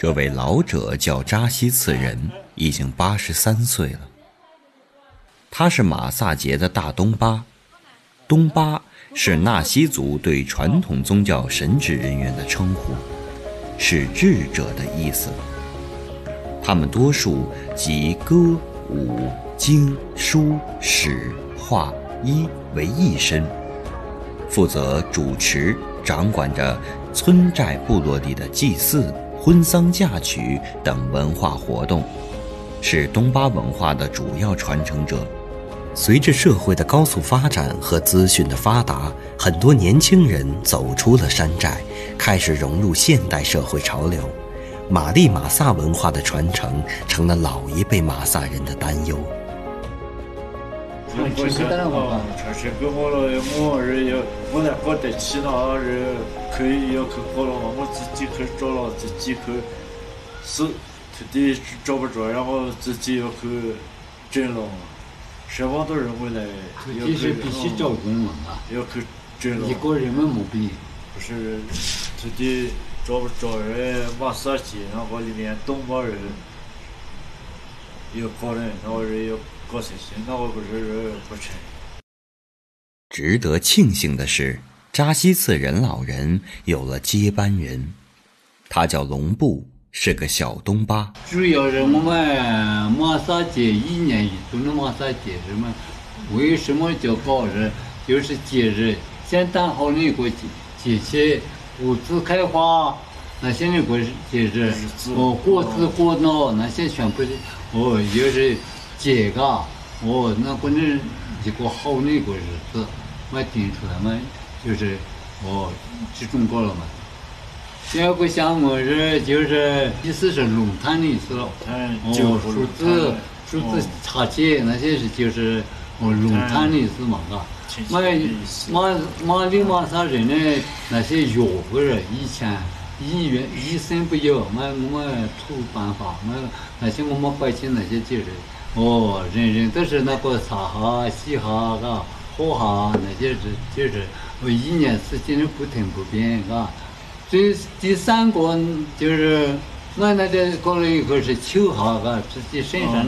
这位老者叫扎西次仁，已经83岁了。他是马萨节的大东巴，东巴是纳西族对传统宗教神职人员的称呼，是智者的意思。他们多数集歌、舞、经、书、史、画、医为一身，负责主持掌管着村寨部落里的祭祀、婚丧嫁娶等文化活动，是东巴文化的主要传承者。随着社会的高速发展和资讯的发达，很多年轻人走出了山寨，开始融入现代社会潮流。玛丽马萨文化的传承成了老一辈马萨人的担忧。 传承给我了，我人要我来搞得起了，人可以要去搞了嘛，我自己去找了，自己去是土地找不着，然后自己要去整了。什么都认为来， 土地是必须找工嘛， 要去整了。 一个人们没比， 不是土地找不着人，马萨节，然后里面东巴人要搞人，然后人要搞这些，那我不是人不成。 值得庆幸的是，扎西次仁老人有了接班人，他叫龙布，是个小东巴。 主要是我们马萨节1年1度的马萨节日嘛，为什么叫搞日？就是节日先谈好那个节气，物资开花那些那个节日，果子果脑那些全部的就是节嘎，那可能一个好那个日子，我定出来嘛，就是集中搞了嘛。第二个项目就是意思是龙潭的意思了，数字插节那些是就是龙潭的意思嘛，嘎。马里马萨人的那些药物人以前医生不要，我们土办法，那些我们百姓那些节日，人人都是那个擦哈、洗哈，嘎，喝哈那些节日，1年4季的不停不变，嘎。第3个就是俺那个搞了一个是秋哈，嘎，自己身上。